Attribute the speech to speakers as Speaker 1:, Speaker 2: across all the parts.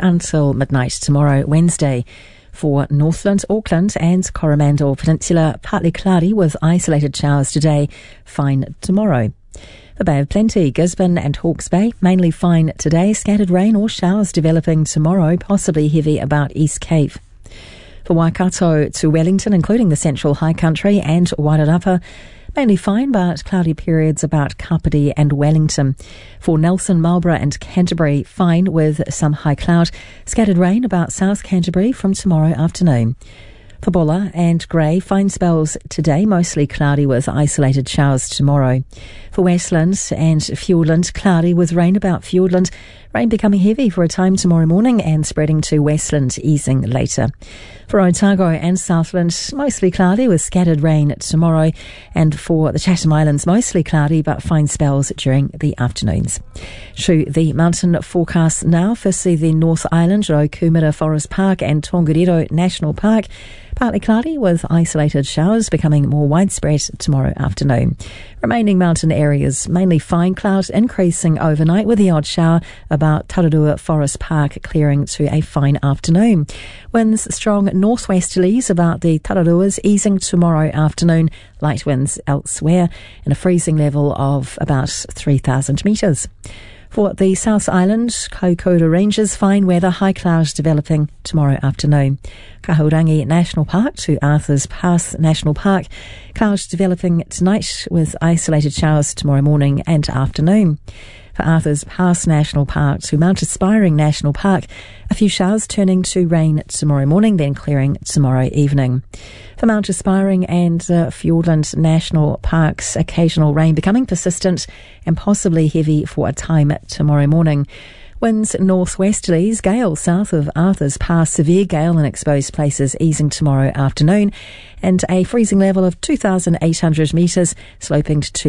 Speaker 1: until midnight tomorrow, Wednesday. For Northland, Auckland and Coromandel Peninsula, partly cloudy with isolated showers today, fine tomorrow. The Bay of Plenty, Gisborne and Hawke's Bay, mainly fine today, scattered rain or showers developing tomorrow, possibly heavy about East Cape. For Waikato to Wellington, including the Central High Country and Wairarapa, mainly fine but cloudy periods about Kapiti and Wellington. For Nelson, Marlborough and Canterbury, fine with some high cloud, scattered rain about South Canterbury from tomorrow afternoon. For Bulla and Grey, fine spells today, mostly cloudy with isolated showers tomorrow. For Westland and Fiordland, cloudy with rain about Fiordland, rain becoming heavy for a time tomorrow morning and spreading to Westland, easing later. For Otago and Southland, mostly cloudy with scattered rain tomorrow. And for the Chatham Islands, mostly cloudy but fine spells during the afternoons. To the mountain forecast now, firstly the North Island, Rokumura Forest Park and Tongariro National Park. Partly cloudy with isolated showers becoming more widespread tomorrow afternoon. Remaining mountain areas, mainly fine cloud increasing overnight with the odd shower about Tararua Forest Park clearing to a fine afternoon. Winds strong northwesterlies about the Tararuas easing tomorrow afternoon. Light winds elsewhere and a freezing level of about 3,000 metres. For the South Island, Kaikoura Ranges, fine weather, high clouds developing tomorrow afternoon. Kahurangi National Park to Arthur's Pass National Park, clouds developing tonight with isolated showers tomorrow morning and afternoon. For Arthur's Pass National Park to Mount Aspiring National Park, a few showers turning to rain tomorrow morning, then clearing tomorrow evening. For Mount Aspiring and Fiordland National Parks, occasional rain becoming persistent and possibly heavy for a time tomorrow morning. Winds northwesterlies, gale south of Arthur's Pass, severe gale in exposed places easing tomorrow afternoon, and a freezing level of 2,800 metres, sloping to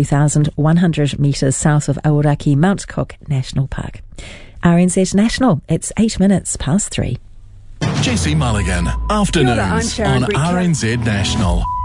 Speaker 1: 2,100 metres south of Aoraki Mount Cook National Park. RNZ National, it's 8 minutes past 3.
Speaker 2: Jesse Mulligan, afternoons on RNZ National.